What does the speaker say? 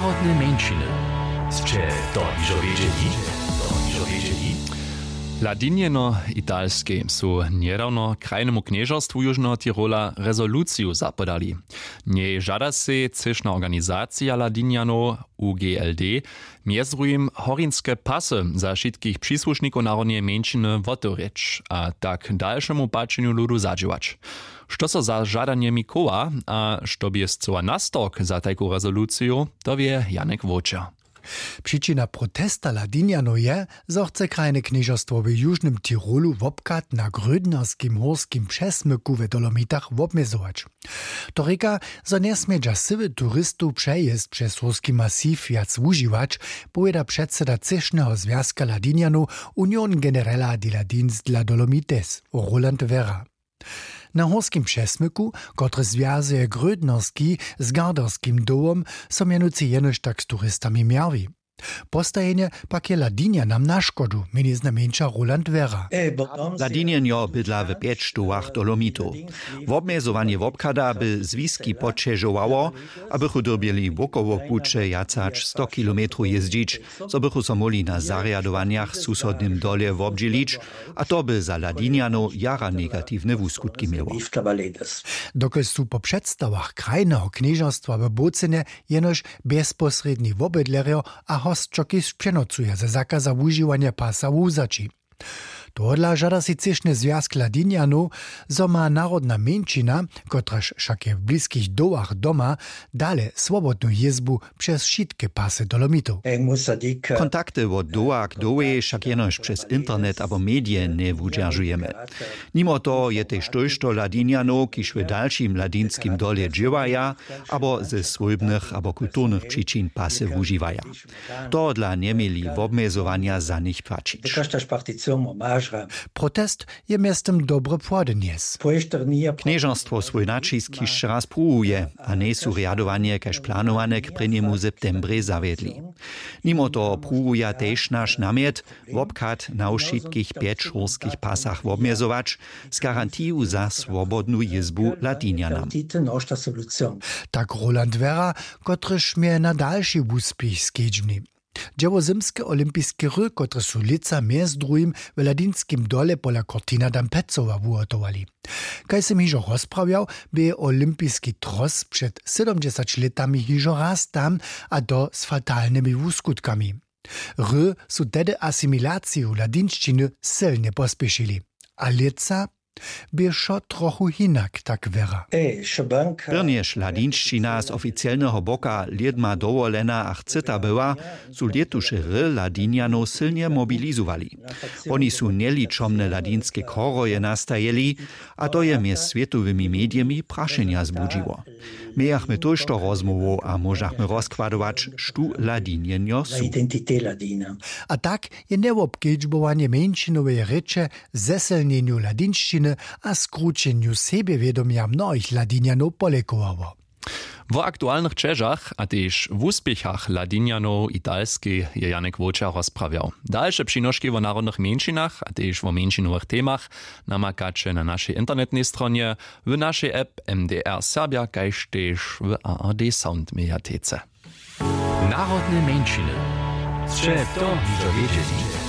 Narodne mniejszyny. Czy to iżo wiedzieli? Ladinjeno italskie su niedawno krajnemu knieżostwu Južného Tirola rezoluciju zapodali. Nie żada se cyszna organizacja Ladinjano UGLD miezrujem horinske pasy za wszystkich przysłuszników narodnej mniejszyny wotoryć, a tak dalszemu patrzeniu ludu zadziałać. Što so za żadaniemi koła, a što jest co nastok za taką rezolucję, to wie Janek Wočer. Przyczyna protesta Ladinjano je, że chce krajne knieżostwo w Južnym Tirolu wopkat na grödnerskim horskim przesmyku w Dolomitach obmiezować. To reka, że nie smie sywy turystów przejazd przez horski masiv jac używać, powiada przedseda Cysznego Związka Ladinjano Union Generala de Ladins dla Dolomites, Roland Vera. Na horskim przesmyku, który związuje grödnerski z garderskim dołom, są mianowicie jenoż tak z turystami miarwi. Postajenie pak je Ladinjanam na szkodu, meni znamieńcza Roland Vera. Ladinjenjo bydla w 5 sztułach Dolomitów. Obmiezowanie wobkada by zwiski podczerzowało, abychu dobili wokoło pucze jacacz 100 kilometrów jeździć, co bychu so mogli na zariadowaniach susodnym dole wobdzielić, a to by za Ladinjano jara negatywne wuskutki miało. Dokąd su po przedstawach krajnego knieżostwa w Bocene jenoż bezpośredni wobydlerio a hostčoky spřenocuje ze zakaza užiwania pasa wuzači. Tohodla žada si cyšny związk Ladinjanov, zo ma narodna mniejszyna, kotraž však je v bliských dołach doma, dale swobodną jezbu przez wszystkie pasy Dolomitów. Kontakty od doła k dołe však jenož przez internet abo medije nie wudźeržujemy. Mimo to je też to Ladinjanov, kiż w dalszym ladinskim dole dżywaja, abo ze swojbnych abo kulturnych przyczyn pasy wużywaja. To dla nie mieli w obmezowania za nich płacić. Protest je miestem dobre płodenies. Knieżostwo swój nacisk jeszcze raz próbuje, a nie są riadowanie każ planowane k 1. septembre zawiedli. Mimo to próbuje też nasz namiet wobkat na wszystkich 5 horskich pasach obmiezować z garantią za swobodną jezbu Ladinjanam. Tak Roland Vera, kotryż mnie na dalszy uspich skedźbni. Dziełozimskie olimpijskie ry, które su lica między drugim w ladinskim dole pola Cortina d'Ampezzowa wuhotowali. Kaj sem hižo rozprawiał, by olimpijski tros przed 70 latami hižo raz tam, a to z fatalnymi wuskutkami. Ry su tedy asymilację ladinszczyny silnie pospieszyli. A lica by šo trochu hinak, tak Vera. Prniež ladinščina z oficjalnego boka liedma dowolena a chceta była, su lietuše ry Ladinjano silnie mobilizowali. Oni su nieliczomne ladinskie choroje nastajeli, a to je mjez światowymi mediami prašenja zbudziło. Miejachmy tuż to rozmowu, a możachmy rozkładować, sztu Ladinjenjo su. A tak je neobkedźbowanie mniejszynowej recze zeselnieniu ladinszczyny a skróceniu sebiewiadomia mnohich Ladinjanov polekowało. W aktualnych czeżach, a też w uspiechach Ladinjanov italskiej je Janek Wočer rozprawiał. Dalsze przynoszki w narodnych mniejszynach, a też w mniejszynowych temach namakacie na naszej internetnej stronie, w naszej app MDR Serbia, kajż też w ARD Sound Mediatece. Narodne mniejszyny. Czy to wiecie?